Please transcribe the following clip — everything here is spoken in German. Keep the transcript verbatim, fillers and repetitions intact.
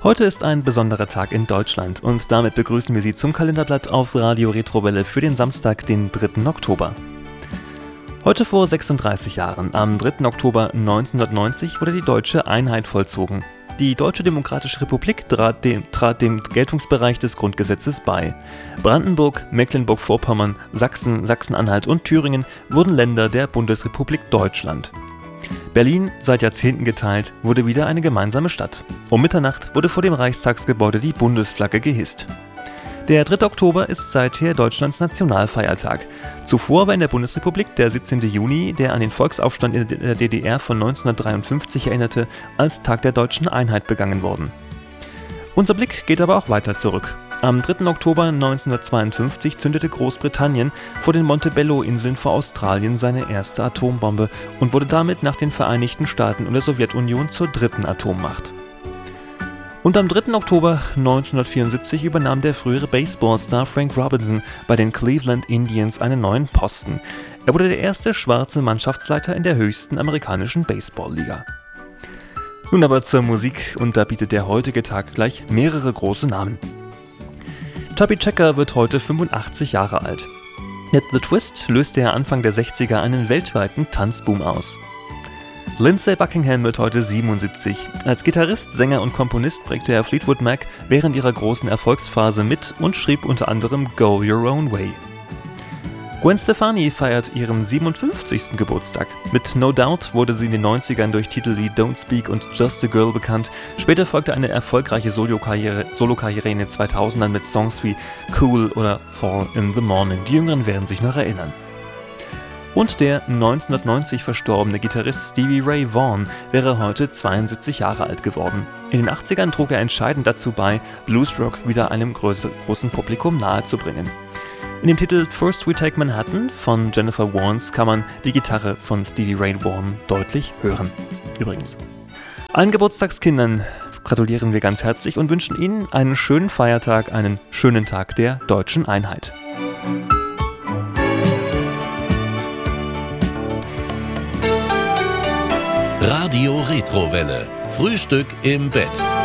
Heute ist ein besonderer Tag in Deutschland und damit begrüßen wir Sie zum Kalenderblatt auf Radio Retrowelle für den Samstag, den dritten Oktober. Heute vor sechsunddreißig Jahren, am dritten Oktober neunzehnhundertneunzig, wurde die deutsche Einheit vollzogen. Die Deutsche Demokratische Republik trat dem, trat dem Geltungsbereich des Grundgesetzes bei. Brandenburg, Mecklenburg-Vorpommern, Sachsen, Sachsen-Anhalt und Thüringen wurden Länder der Bundesrepublik Deutschland. Berlin, seit Jahrzehnten geteilt, wurde wieder eine gemeinsame Stadt. Um Mitternacht wurde vor dem Reichstagsgebäude die Bundesflagge gehisst. Der dritte Oktober ist seither Deutschlands Nationalfeiertag. Zuvor war in der Bundesrepublik der siebzehnte Juni, der an den Volksaufstand in der D D R von neunzehnhundertdreiundfünfzig erinnerte, als Tag der deutschen Einheit begangen worden. Unser Blick geht aber auch weiter zurück. Am dritten Oktober neunzehnhundertzweiundfünfzig zündete Großbritannien vor den Montebello-Inseln vor Australien seine erste Atombombe und wurde damit nach den Vereinigten Staaten und der Sowjetunion zur dritten Atommacht. Und am dritten Oktober neunzehnhundertvierundsiebzig übernahm der frühere Baseballstar Frank Robinson bei den Cleveland Indians einen neuen Posten. Er wurde der erste schwarze Mannschaftsleiter in der höchsten amerikanischen Baseballliga. Nun aber zur Musik, und da bietet der heutige Tag gleich mehrere große Namen. Toby Checker wird heute fünfundachtzig Jahre alt. Mit The Twist löste er Anfang der sechziger einen weltweiten Tanzboom aus. Lindsey Buckingham wird heute siebenundsiebzig. Als Gitarrist, Sänger und Komponist prägte er Fleetwood Mac während ihrer großen Erfolgsphase mit und schrieb unter anderem Go Your Own Way. Gwen Stefani feiert ihren siebenundfünfzigsten Geburtstag. Mit No Doubt wurde sie in den neunzigern durch Titel wie Don't Speak und Just a Girl bekannt. Später folgte eine erfolgreiche Solokarriere, Solokarriere in den zweitausendern mit Songs wie Cool oder Fall in the Morning. Die Jüngeren werden sich noch erinnern. Und der neunzehnhundertneunzig verstorbene Gitarrist Stevie Ray Vaughan wäre heute zweiundsiebzig Jahre alt geworden. In den achtzigern trug er entscheidend dazu bei, Bluesrock wieder einem größer, großen Publikum nahezubringen. In dem Titel First We Take Manhattan von Jennifer Warnes kann man die Gitarre von Stevie Ray Vaughan deutlich hören. Übrigens. Allen Geburtstagskindern gratulieren wir ganz herzlich und wünschen Ihnen einen schönen Feiertag, einen schönen Tag der deutschen Einheit. Radio Retrowelle. Frühstück im Bett.